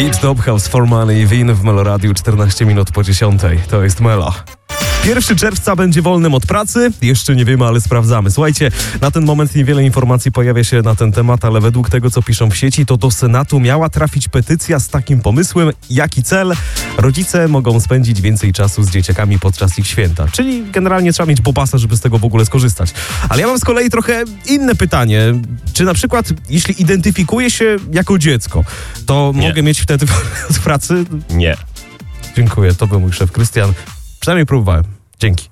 Git Top House for Money, Win w Meloradiu 14 minut po 10. To jest Melo. 1 czerwca będzie wolnym od pracy. Jeszcze nie wiemy, ale sprawdzamy. Słuchajcie, na ten moment niewiele informacji pojawia się na ten temat, ale według tego, co piszą w sieci, to do Senatu miała trafić petycja z takim pomysłem. Jaki cel? Rodzice mogą spędzić więcej czasu z dzieciakami podczas ich święta. Czyli generalnie trzeba mieć bobasa, żeby z tego w ogóle skorzystać. Ale ja mam z kolei trochę inne pytanie. Czy na przykład, jeśli identyfikuję się jako dziecko, to mogę mieć wtedy od pracy? Nie. Dziękuję, to był mój szef Krystian. Przynajmniej próbowałem. Dzięki.